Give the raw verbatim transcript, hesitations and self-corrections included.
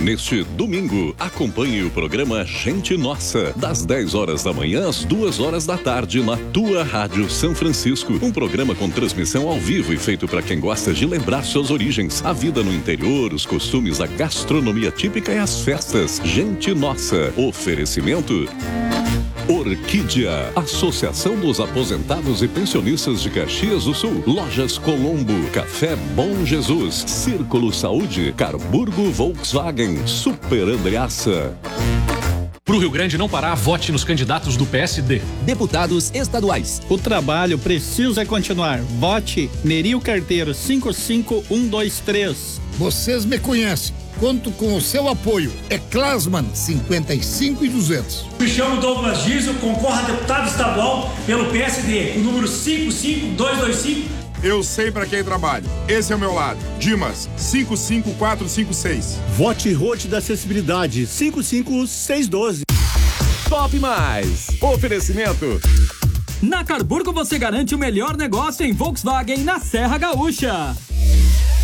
Neste domingo, acompanhe o programa Gente Nossa, das dez horas da manhã às duas horas da tarde, na tua Rádio São Francisco. Um programa com transmissão ao vivo e feito para quem gosta de lembrar suas origens, a vida no interior, os costumes, a gastronomia típica e as festas. Gente Nossa. Oferecimento Orquídea, Associação dos Aposentados e Pensionistas de Caxias do Sul, Lojas Colombo, Café Bom Jesus, Círculo Saúde, Carburgo Volkswagen, Super Andreaça. Pro Rio Grande não parar, vote nos candidatos do P S D. Deputados estaduais. O trabalho precisa continuar. Vote Nerio Carteiro cinco cinco um dois três. Vocês me conhecem. Conto com o seu apoio. É Klasman, cinquenta e cinco e duzentos. Me chamo Douglas Giso, concorro a deputado estadual pelo P S D, o número cinco cinco dois dois cinco. Eu sei para quem trabalho. Esse é o meu lado. Dimas, cinco cinco quatro cinco seis. Vote Rote da Acessibilidade, cinco cinco seis um dois. Top Mais. Oferecimento. Na Carburgo você garante o melhor negócio em Volkswagen na Serra Gaúcha.